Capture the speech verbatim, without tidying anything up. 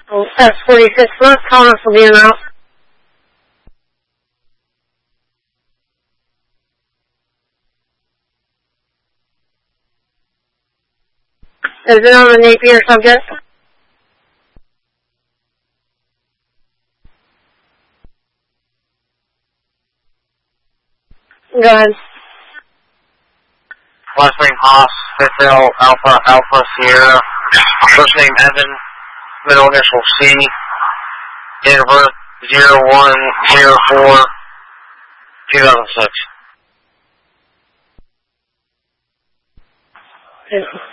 Oh, S forty-six, North Thomas will be in out. Is it on the Napier subject? Go ahead. Last name Haas, fifth L, Alpha, Alpha, Sierra. First name Evan, middle initial C. Date of birth zero one zero four two thousand six. Yeah.